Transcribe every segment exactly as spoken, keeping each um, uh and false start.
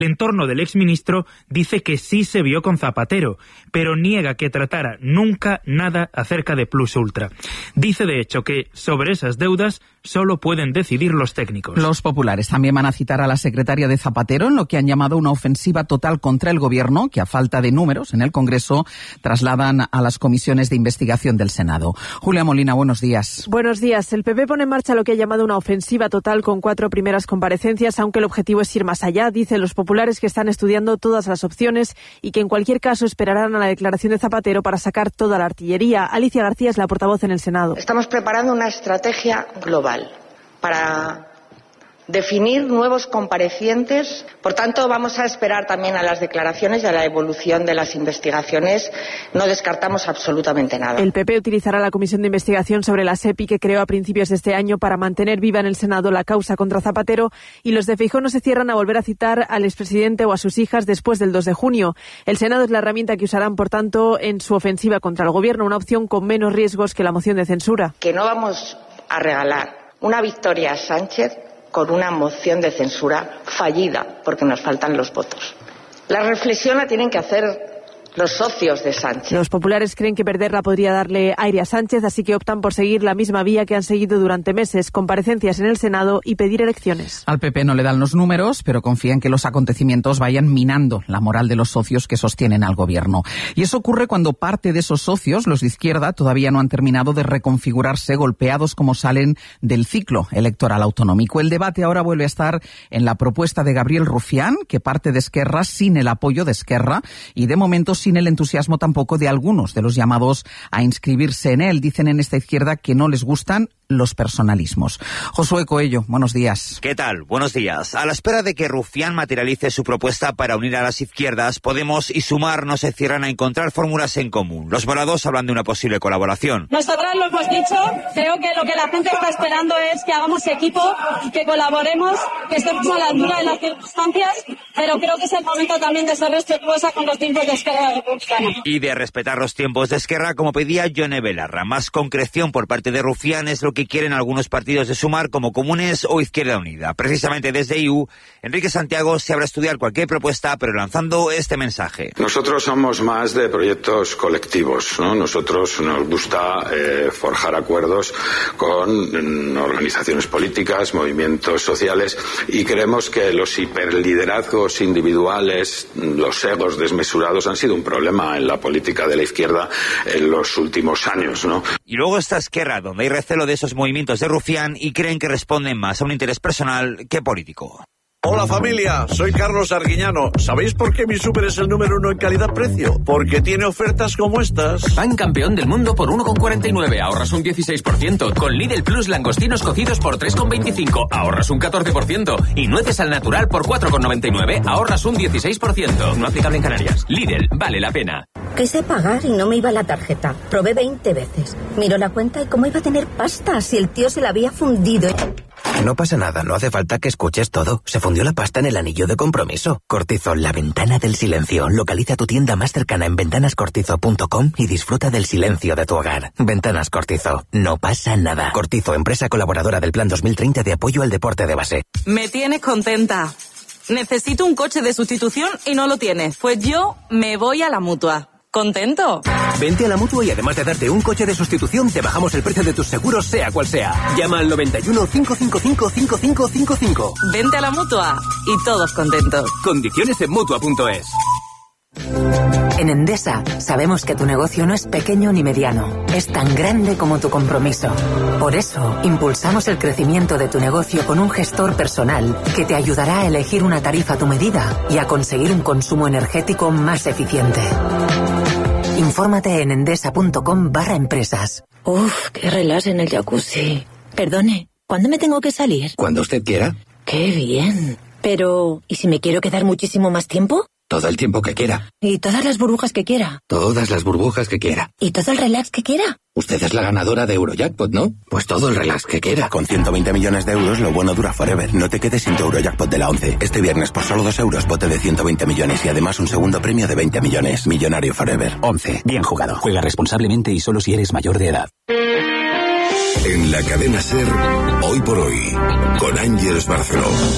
El entorno del exministro dice que sí se vio con Zapatero, pero niega que tratara nunca nada acerca de Plus Ultra. Dice, de hecho, que sobre esas deudas solo pueden decidir los técnicos. Los populares también van a citar a la secretaria de Zapatero en lo que han llamado una ofensiva total contra el gobierno, que a falta de números en el Congreso trasladan a las comisiones de investigación del Senado. Julia Molina, buenos días. Buenos días. El P P pone en marcha lo que ha llamado una ofensiva total con cuatro primeras comparecencias, aunque el objetivo es ir más allá. Dicen los populares que están estudiando todas las opciones y que en cualquier caso esperarán a la declaración de Zapatero para sacar toda la artillería. Alicia García es la portavoz en el Senado. Estamos preparando una estrategia global para definir nuevos comparecientes. Por tanto, vamos a esperar también a las declaraciones y a la evolución de las investigaciones. No descartamos absolutamente nada. El P P utilizará la comisión de investigación sobre la SEPI que creó a principios de este año para mantener viva en el Senado la causa contra Zapatero, y los de Feijóo no se cierran a volver a citar al expresidente o a sus hijas después del dos de junio. El Senado es la herramienta que usarán, por tanto, en su ofensiva contra el gobierno, una opción con menos riesgos que la moción de censura. Que no vamos a regalar una victoria a Sánchez con una moción de censura fallida, porque nos faltan los votos. La reflexión la tienen que hacer los socios de Sánchez. Los populares creen que perderla podría darle aire a Sánchez, así que optan por seguir la misma vía que han seguido durante meses, comparecencias en el Senado y pedir elecciones. Al P P no le dan los números, pero confían que los acontecimientos vayan minando la moral de los socios que sostienen al gobierno. Y eso ocurre cuando parte de esos socios, los de izquierda, todavía no han terminado de reconfigurarse, golpeados como salen del ciclo electoral autonómico. El debate ahora vuelve a estar en la propuesta de Gabriel Rufián, que parte de Esquerra sin el apoyo de Esquerra y de momento sin el entusiasmo tampoco de algunos de los llamados a inscribirse en él. Dicen en esta izquierda que no les gustan los personalismos. Josué Coello, buenos días. ¿Qué tal? Buenos días. A la espera de que Rufián materialice su propuesta para unir a las izquierdas, Podemos y Sumar no se cierran a encontrar fórmulas en común. Los morados hablan de una posible colaboración. Nosotras lo hemos dicho, creo que lo que la gente está esperando es que hagamos equipo, que colaboremos, que estemos a la altura de las circunstancias, pero creo que es el momento también de ser respetuosa con los tiempos de Esquerra Republicana. Y de respetar los tiempos de Esquerra, como pedía Yone Belarra. Más concreción por parte de Rufián es lo que quieren algunos partidos de Sumar, como Comunes o Izquierda Unida. Precisamente desde I U, Enrique Santiago se abre a estudiar cualquier propuesta, pero lanzando este mensaje. Nosotros somos más de proyectos colectivos, ¿no? Nosotros nos gusta eh, forjar acuerdos con mm, organizaciones políticas, movimientos sociales, y creemos que los hiperliderazgos individuales, los egos desmesurados han sido un problema en la política de la izquierda en los últimos años, ¿no? Y luego está Esquerra, donde hay recelo de esos movimientos de Rufián y creen que responden más a un interés personal que político. Hola familia, soy Carlos Arguiñano. ¿Sabéis por qué mi súper es el número uno en calidad-precio? Porque tiene ofertas como estas. Pan campeón del mundo por uno con cuarenta y nueve, ahorras un dieciséis por ciento. Con Lidl Plus langostinos cocidos por tres con veinticinco, ahorras un catorce por ciento. Y nueces al natural por cuatro con noventa y nueve, ahorras un dieciséis por ciento. No aplicable en Canarias. Lidl, vale la pena. Quise pagar y no me iba la tarjeta. Probé veinte veces. Miro la cuenta y cómo iba a tener pasta si el tío se la había fundido. No pasa nada, no hace falta que escuches todo. Se fundió la pasta en el anillo de compromiso. Cortizo, la ventana del silencio. Localiza tu tienda más cercana en ventanas cortizo punto com y disfruta del silencio de tu hogar. Ventanas Cortizo, no pasa nada. Cortizo, empresa colaboradora del Plan dos mil treinta de apoyo al deporte de base. Me tienes contenta. Necesito un coche de sustitución y no lo tienes. Pues yo me voy a la Mutua. ¿Contento? Vente a la Mutua y además de darte un coche de sustitución, te bajamos el precio de tus seguros, sea cual sea. Llama al noventa y uno, cinco cinco cinco, cinco cinco cinco cinco. Vente a la Mutua y todos contentos. Condiciones en Mutua punto es. En Endesa sabemos que tu negocio no es pequeño ni mediano, es tan grande como tu compromiso. Por eso, impulsamos el crecimiento de tu negocio con un gestor personal que te ayudará a elegir una tarifa a tu medida y a conseguir un consumo energético más eficiente. Infórmate en endesa punto com barra empresas. Uf, qué relax en el jacuzzi. Perdone, ¿cuándo me tengo que salir? Cuando usted quiera. Qué bien. Pero, ¿y si me quiero quedar muchísimo más tiempo? Todo el tiempo que quiera. ¿Y todas las burbujas que quiera? Todas las burbujas que quiera. ¿Y todo el relax que quiera? Usted es la ganadora de Eurojackpot, ¿no? Pues todo el relax que quiera. Con ciento veinte millones de euros, lo bueno dura forever. No te quedes sin tu Eurojackpot de la once. Este viernes, por solo dos euros, bote de ciento veinte millones y además un segundo premio de veinte millones. Millonario forever. once. Bien jugado. Juega responsablemente y solo si eres mayor de edad. En la cadena SER, hoy por hoy, con Ángeles Barceló.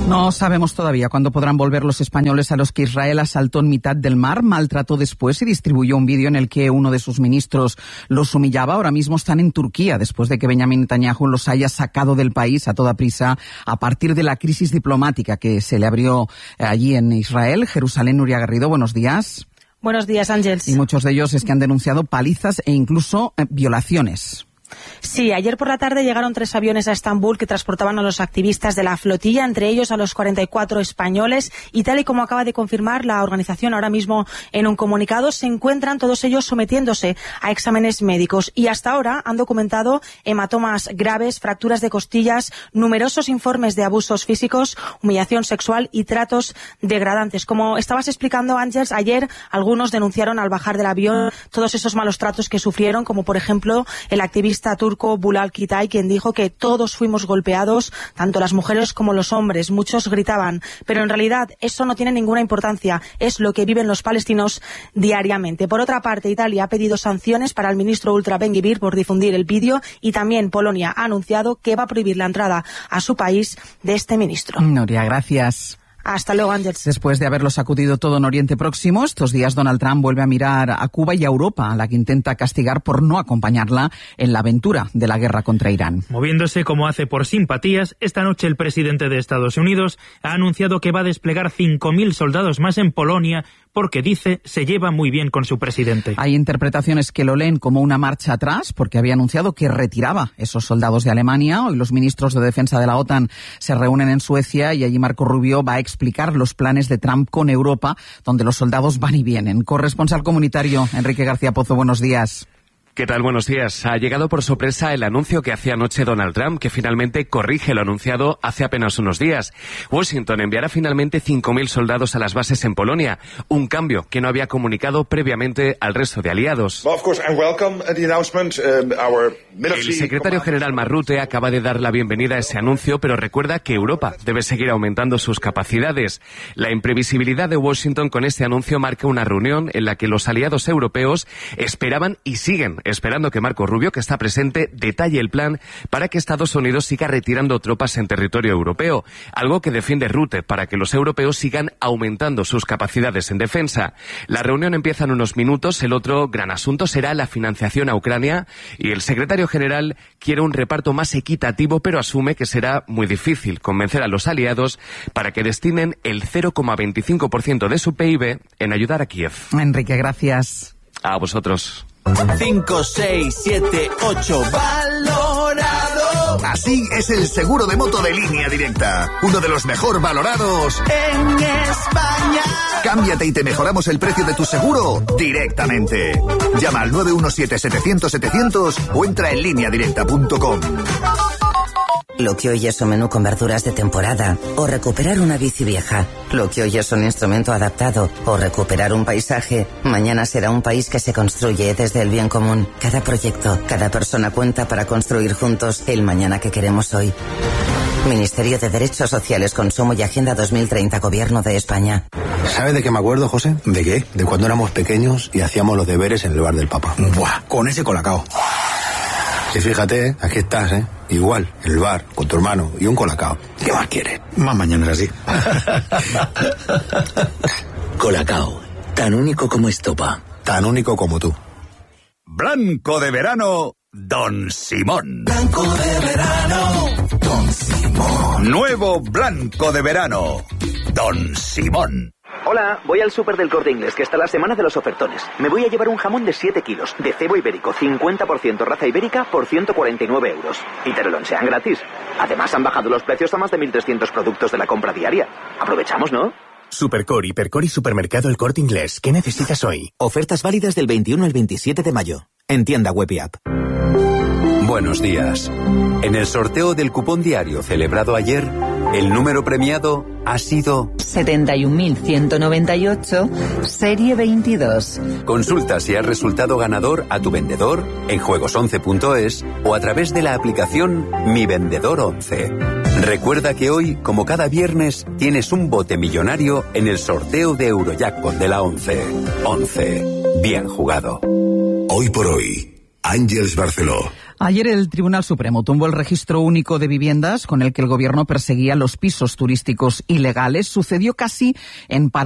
No sabemos todavía cuándo podrán volver los españoles a los que Israel asaltó en mitad del mar, maltrató después y distribuyó un vídeo en el que uno de sus ministros los humillaba. Ahora mismo están en Turquía, después de que Benjamin Netanyahu los haya sacado del país a toda prisa a partir de la crisis diplomática que se le abrió allí en Israel. Jerusalén, Nuria Garrido, buenos días. Buenos días, Ángels. Y muchos de ellos es que han denunciado palizas e incluso eh, violaciones. Sí, ayer por la tarde llegaron tres aviones a Estambul que transportaban a los activistas de la flotilla, entre ellos a los cuarenta y cuatro españoles, y tal y como acaba de confirmar la organización ahora mismo en un comunicado, se encuentran todos ellos sometiéndose a exámenes médicos y hasta ahora han documentado hematomas graves, fracturas de costillas, numerosos informes de abusos físicos, humillación sexual y tratos degradantes. Como estabas explicando, Ángels, ayer algunos denunciaron al bajar del avión todos esos malos tratos que sufrieron, como por ejemplo el activista turco Bulal Kitay, quien dijo que todos fuimos golpeados, tanto las mujeres como los hombres. Muchos gritaban, pero en realidad eso no tiene ninguna importancia, es lo que viven los palestinos diariamente. Por otra parte, Italia ha pedido sanciones para el ministro ultra Ben-Gvir por difundir el vídeo, y también Polonia ha anunciado que va a prohibir la entrada a su país de este ministro. Nuria, gracias. Hasta luego, Ángels. Después de haberlo sacudido todo en Oriente Próximo, estos días Donald Trump vuelve a mirar a Cuba y a Europa, a la que intenta castigar por no acompañarla en la aventura de la guerra contra Irán. Moviéndose como hace por simpatías, esta noche el presidente de Estados Unidos ha anunciado que va a desplegar cinco mil soldados más en Polonia porque, dice, se lleva muy bien con su presidente. Hay interpretaciones que lo leen como una marcha atrás, porque había anunciado que retiraba esos soldados de Alemania. Hoy los ministros de defensa de la OTAN se reúnen en Suecia y allí Marco Rubio va a explicar los planes de Trump con Europa, donde los soldados van y vienen. Corresponsal comunitario, Enrique García Pozo, buenos días. ¿Qué tal? Buenos días. Ha llegado por sorpresa el anuncio que hacía anoche Donald Trump, que finalmente corrige lo anunciado hace apenas unos días. Washington enviará finalmente cinco mil soldados a las bases en Polonia, un cambio que no había comunicado previamente al resto de aliados. El secretario general Mark Rutte acaba de dar la bienvenida a ese anuncio, pero recuerda que Europa debe seguir aumentando sus capacidades. La imprevisibilidad de Washington con este anuncio marca una reunión en la que los aliados europeos esperaban y siguen esperando que Marco Rubio, que está presente, detalle el plan para que Estados Unidos siga retirando tropas en territorio europeo, algo que defiende Rutte para que los europeos sigan aumentando sus capacidades en defensa. La reunión empieza en unos minutos. El otro gran asunto será la financiación a Ucrania, y el secretario general quiere un reparto más equitativo, pero asume que será muy difícil convencer a los aliados para que destinen el cero coma veinticinco por ciento de su P I B en ayudar a Kiev. Enrique, gracias. A vosotros. cinco, seis, siete, ocho, valorado. Así es el seguro de moto de Línea Directa, uno de los mejor valorados en España. Cámbiate y te mejoramos el precio de tu seguro directamente. Llama al nueve uno siete, setecientos, setecientos o entra en línea directa punto com. Lo que hoy es un menú con verduras de temporada, o recuperar una bici vieja. Lo que hoy es un instrumento adaptado, o recuperar un paisaje, mañana será un país que se construye desde el bien común. Cada proyecto, cada persona cuenta para construir juntos el mañana que queremos hoy. Ministerio de Derechos Sociales, Consumo y Agenda dos mil treinta, Gobierno de España. ¿Sabe de qué me acuerdo, José? ¿De qué? De cuando éramos pequeños y hacíamos los deberes en el bar del Papa. ¡Buah! Con ese colacao. Y fíjate, aquí estás, ¿eh? Igual, en el bar, con tu hermano y un colacao. ¿Qué más quieres? Más mañana así. Colacao, tan único como estopa. Tan único como tú. Blanco de verano, Don Simón. Blanco de verano, Don Simón. Nuevo Blanco de verano, Don Simón. Hola, voy al súper del Corte Inglés, que está la semana de los ofertones. Me voy a llevar un jamón de siete kilos, de cebo ibérico, cincuenta por ciento raza ibérica, por ciento cuarenta y nueve euros. Y te lo lonchean gratis. Además, han bajado los precios a más de mil trescientos productos de la compra diaria. Aprovechamos, ¿no? Supercore, Hipercore y Supermercado El Corte Inglés. ¿Qué necesitas hoy? Ofertas válidas del veintiuno al veintisiete de mayo. En tienda web y app. Buenos días. En el sorteo del cupón diario celebrado ayer, el número premiado ha sido setenta y un mil ciento noventa y ocho, serie veintidós. Consulta si has resultado ganador a tu vendedor en juegos once punto es o a través de la aplicación Mi Vendedor once. Recuerda que hoy, como cada viernes, tienes un bote millonario en el sorteo de Eurojackpot de la once. once. Bien jugado. Hoy por hoy, Ángels Barceló. Ayer el Tribunal Supremo tumbó el registro único de viviendas con el que el gobierno perseguía los pisos turísticos ilegales. Sucedió casi en